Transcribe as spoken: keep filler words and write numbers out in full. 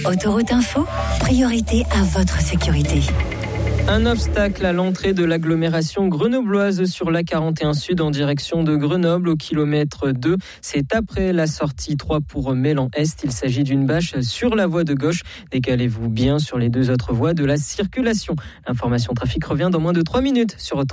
Autoroute Info, priorité à votre sécurité. Un obstacle à l'entrée de l'agglomération grenobloise sur l'A quarante et un Sud en direction de Grenoble au kilomètre deux. C'est après la sortie trois pour Mélan Est. Il s'agit d'une bâche sur la voie de gauche. Décalez-vous bien sur les deux autres voies de la circulation. L'information trafic revient dans moins de trois minutes sur Autoroute.